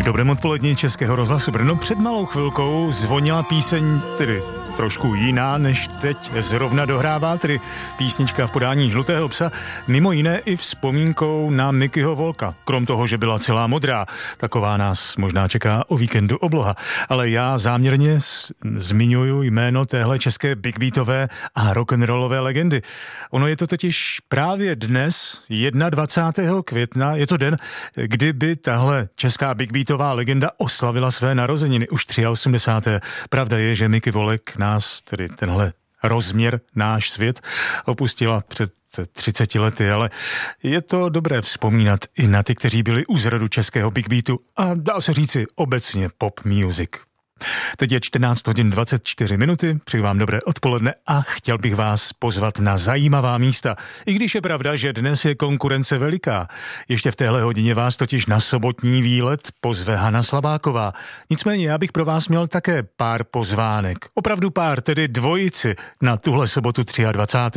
Dobrém odpolední Českého rozhlasu Brno. Před malou chvilkou zvonila píseň, tedy trošku jiná, než teď zrovna dohrává, tedy písnička v podání Žlutého psa, mimo jiné i vzpomínkou na Mickeyho Volka. Krom toho, že byla celá modrá, taková nás možná čeká o víkendu obloha. Ale já záměrně zmiňuju jméno téhle české big beatové a rock'n'rollové legendy. Ono je to totiž právě dnes, 21. května, je to den, kdyby tahle česká big beatová legenda oslavila své narozeniny, už 83. Pravda je, že Mickey Volek nás, tedy tenhle rozměr, náš svět, opustila před 30 lety, ale je to dobré vzpomínat i na ty, kteří byli u zrodu českého big beatu a dá se říci obecně pop music. Teď je 14 hodin 24 minuty, přeji vám dobré odpoledne a chtěl bych vás pozvat na zajímavá místa. I když je pravda, že dnes je konkurence veliká. Ještě v téhle hodině vás totiž na sobotní výlet pozve Hana Slabáková. Nicméně já bych pro vás měl také pár pozvánek. Opravdu pár, tedy dvojici na tuhle sobotu 23.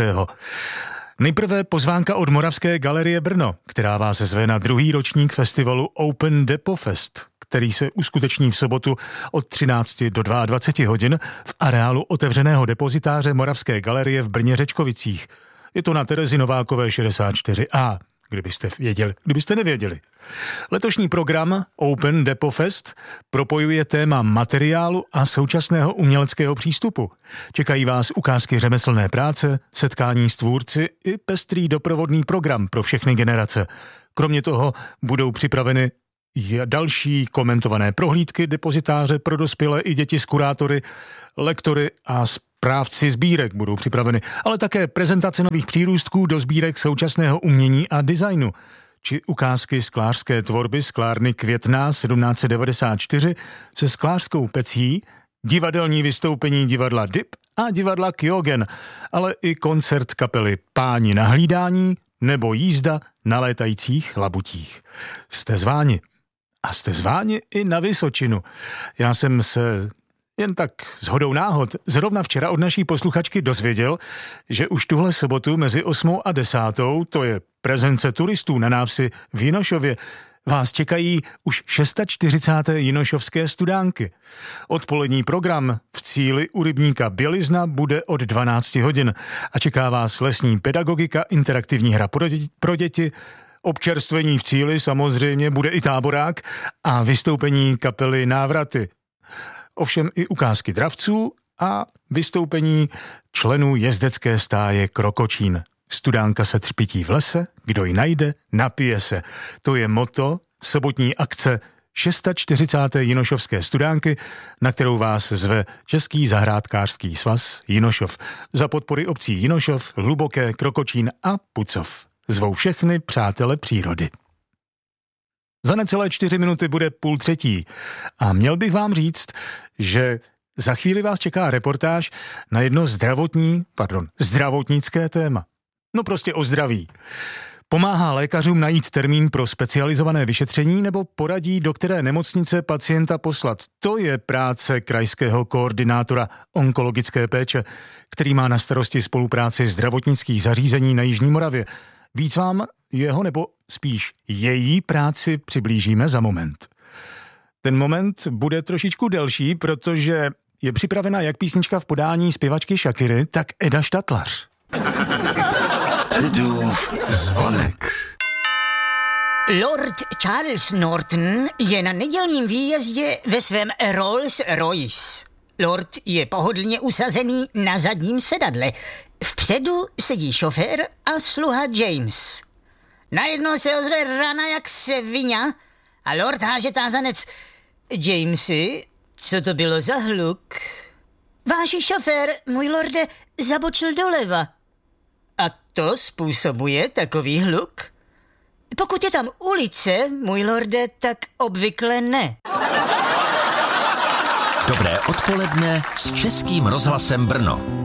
Nejprve pozvánka od Moravské galerie Brno, která vás zve na druhý ročník festivalu Open Depo Fest, který se uskuteční v sobotu od 13 do 22 hodin v areálu otevřeného depozitáře Moravské galerie v Brně-Řečkovicích. Je to na Terezy Novákové 64A, kdybyste nevěděli. Letošní program Open Depo Fest propojuje téma materiálu a současného uměleckého přístupu. Čekají vás ukázky řemeslné práce, setkání s tvůrci i pestrý doprovodný program pro všechny generace. Kromě toho budou připraveny další komentované prohlídky depozitáře pro dospělé i děti s kurátory, lektory a správci sbírek budou připraveny, ale také prezentace nových přírůstků do sbírek současného umění a designu, či ukázky sklářské tvorby sklárny Květná 1794 se sklářskou pecí, divadelní vystoupení divadla Dip a divadla Kyogen, ale i koncert kapely Páni na hlídání nebo jízda na létajících labutích. Jste zváni. A jste zváni i na Vysočinu. Já jsem se jen tak shodou náhod zrovna včera od naší posluchačky dozvěděl, že už tuhle sobotu mezi 8. a 10. to je prezence turistů na návsi v Jinošově, vás čekají už 46. jinošovské studánky. Odpolední program v cíli u rybníka Bělizna bude od 12 hodin a čeká vás lesní pedagogika, interaktivní hra pro děti, občerstvení v cíli, samozřejmě bude i táborák a vystoupení kapely Návraty. Ovšem i ukázky dravců a vystoupení členů jezdecké stáje Krokočín. Studánka se třpití v lese, kdo ji najde, napije se. To je motto sobotní akce 46. jinošovské studánky, na kterou vás zve Český zahrádkářský svaz Jinošov za podpory obcí Jinošov, Hluboké, Krokočín a Pucov. Zvou všechny přátele přírody. Za necelé 4 minuty bude 2:30 a měl bych vám říct, že za chvíli vás čeká reportáž na jedno zdravotnické téma. No prostě o zdraví. Pomáhá lékařům najít termín pro specializované vyšetření nebo poradí, do které nemocnice pacienta poslat. To je práce krajského koordinátora onkologické péče, který má na starosti spolupráci zdravotnických zařízení na Jižní Moravě. Víc vám jeho nebo spíš její práci přiblížíme za moment. Ten moment bude trošičku delší, protože je připravena jak písnička v podání zpěvačky Shakiry, tak Eda Štatlař. Edův zvonek. Lord Charles Norton je na nedělním výjezdě ve svém Rolls Royce. Lord je pohodlně usazený na zadním sedadle. Vpředu sedí šofér a sluha James. Najednou se ozve rana jak sviňa a Lord háže tázanec. Jamesy, co to bylo za hluk? Váš šofér, můj lorde, zabočil doleva. A to způsobuje takový hluk? Pokud je tam ulice, můj lorde, tak obvykle ne. Dobré odpoledne s Českým rozhlasem Brno.